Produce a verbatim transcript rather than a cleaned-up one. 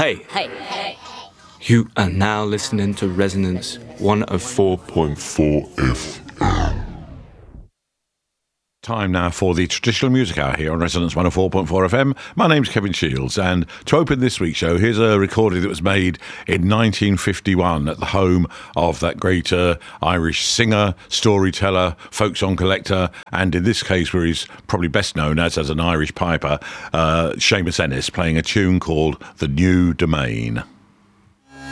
Hey. Hey. Hey. You are now listening to Resonance one oh four point four F M. Time now for the traditional music hour here on Resonance one oh four point four F M. My name's Kevin Shields, and to open this week's show, here's a recording that was made in nineteen fifty-one at the home of that great uh, Irish singer, storyteller, folk song collector, and in this case, where he's probably best known as, as an Irish piper, uh, Seamus Ennis, playing a tune called The New Domain.